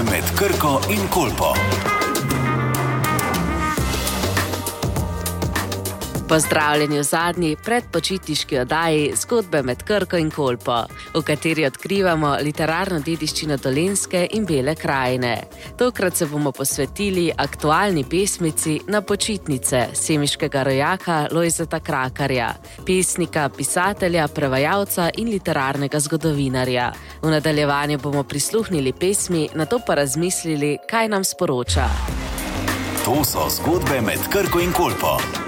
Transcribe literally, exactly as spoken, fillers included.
med Krko in Kolpo. Pozdravljeni v zadnji predpočitniški oddaji Zgodbe med Krko in Kolpo, v kateri odkrivamo literarno dediščino Dolenjske in Bele krajine. Tokrat se bomo posvetili aktualni pesmici Na počitnice semiškega rojaka Lojzeta Krakarja, pesnika, pisatelja, prevajalca in literarnega zgodovinarja. V nadaljevanju bomo prisluhnili pesmi, nato pa razmislili, kaj nam sporoča. To so Zgodbe med Krko in Kolpo.